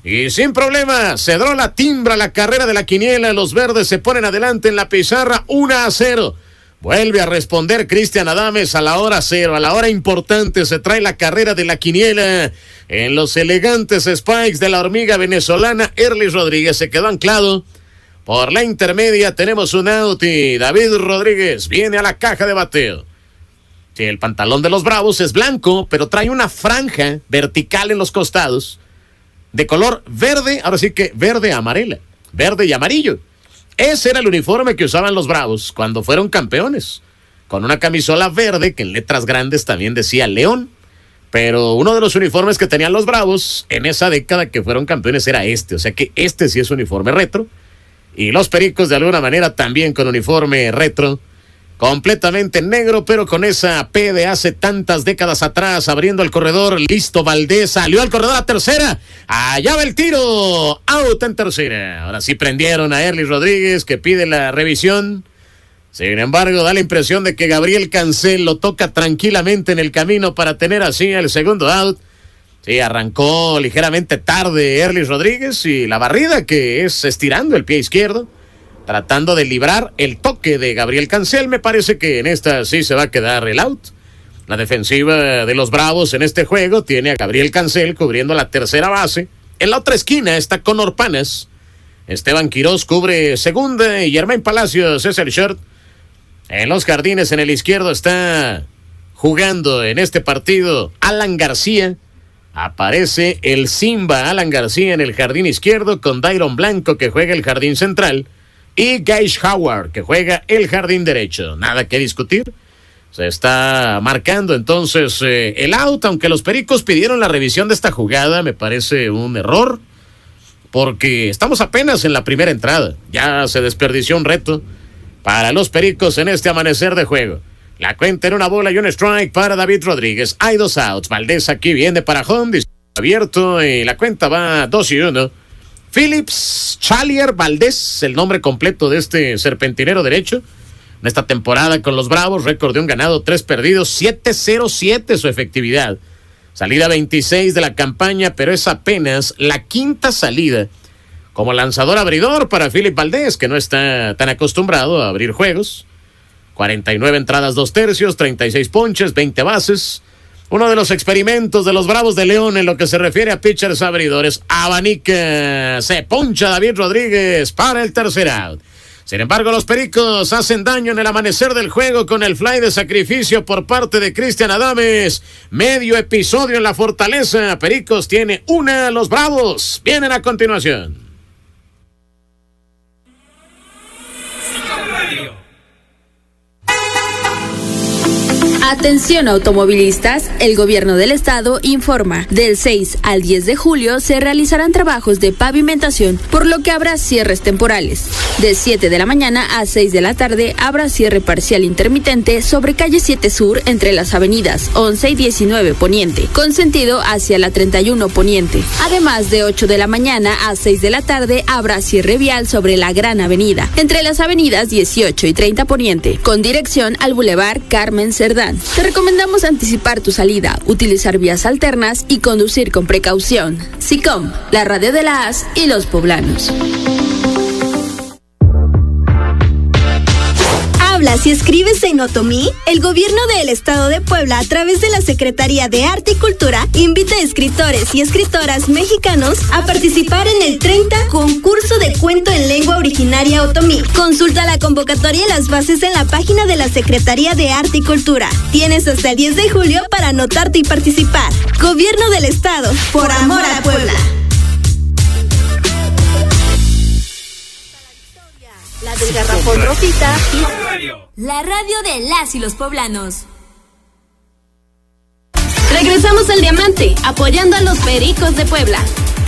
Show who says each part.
Speaker 1: Y sin problema, Cedrola timbra la carrera de la quiniela. Los verdes se ponen adelante en la pizarra 1-0. Vuelve a responder Cristian Adames a la hora 0. A la hora importante se trae la carrera de la quiniela. En los elegantes spikes de la hormiga venezolana, Erlis Rodríguez se quedó anclado. Por la intermedia tenemos un out y David Rodríguez viene a la caja de bateo. Sí, el pantalón de los Bravos es blanco, pero trae una franja vertical en los costados de color verde, ahora sí que verde amarela, verde y amarillo. Ese era el uniforme que usaban los Bravos cuando fueron campeones, con una camisola verde que en letras grandes también decía León. Pero uno de los uniformes que tenían los Bravos en esa década que fueron campeones era este, o sea que este sí es uniforme retro. Y los Pericos de alguna manera también con uniforme retro, completamente negro, pero con esa P de hace tantas décadas atrás, abriendo el corredor, listo Valdés, salió al corredor a tercera, allá va el tiro, out en tercera. Ahora sí prendieron a Erlis Rodríguez, que pide la revisión. Sin embargo, da la impresión de que Gabriel Cancel lo toca tranquilamente en el camino para tener así el segundo out. Sí, arrancó ligeramente tarde Erlis Rodríguez y la barrida que es estirando el pie izquierdo, tratando de librar el toque de Gabriel Cancel. Me parece que en esta sí se va a quedar el out. La defensiva de los Bravos en este juego tiene a Gabriel Cancel cubriendo la tercera base. En la otra esquina está Conor Panas. Esteban Quirós cubre segunda y Germán Palacios es el short. En los jardines en el izquierdo está jugando en este partido Alan García. Aparece el Simba Alan García en el jardín izquierdo con Dairon Blanco que juega el jardín central y Gage Howard que juega el jardín derecho. Nada que discutir. Se está marcando entonces el out, aunque los Pericos pidieron la revisión de esta jugada. Me parece un error porque estamos apenas en la primera entrada. Ya se desperdició un reto para los Pericos en este amanecer de juego. La cuenta en una bola y un strike para David Rodríguez. Hay dos outs. Valdés aquí viene para home. Abierto y la cuenta va 2-1. Phillips Chalier Valdés, el nombre completo de este serpentinero derecho. En esta temporada con los Bravos, récord de un ganado, 3 perdidos, 7.07 su efectividad. Salida 26 de la campaña, pero es apenas la quinta salida como lanzador abridor para Philip Valdés, que no está tan acostumbrado a abrir juegos. 49 entradas, 2 tercios, 36 ponches, 20 bases. Uno de los experimentos de los Bravos de León en lo que se refiere a pitchers abridores. Abanica, se poncha David Rodríguez para el tercer out. Sin embargo, los Pericos hacen daño en el amanecer del juego con el fly de sacrificio por parte de Cristian Adames. Medio episodio en la Fortaleza. Pericos tiene una, los Bravos vienen a continuación.
Speaker 2: Atención automovilistas, el gobierno del estado informa, del 6 al 10 de julio se realizarán trabajos de pavimentación, por lo que habrá cierres temporales. De 7 de la mañana a 6 de la tarde habrá cierre parcial intermitente sobre calle 7 Sur entre las avenidas 11 y 19 Poniente, con sentido hacia la 31 Poniente. Además, de 8 de la mañana a 6 de la tarde habrá cierre vial sobre la Gran Avenida, entre las avenidas 18 y 30 Poniente, con dirección al Boulevard Carmen Cerdán. Te recomendamos anticipar tu salida, utilizar vías alternas y conducir con precaución. SICOM, la radio de la AS y los poblanos.
Speaker 3: Hablas y escribes en Otomí. El gobierno del estado de Puebla, a través de la Secretaría de Arte y Cultura, invita a escritores y escritoras mexicanos a participar en el 30 concurso de cuento en lengua originaria Otomí. Consulta la convocatoria y las bases en la página de la Secretaría de Arte y Cultura. Tienes hasta el 10 de julio para anotarte y participar. Gobierno del estado, por amor a Puebla. La del garrafón rosita y la radio de las y los poblanos. Regresamos al Diamante, apoyando a los Pericos de Puebla.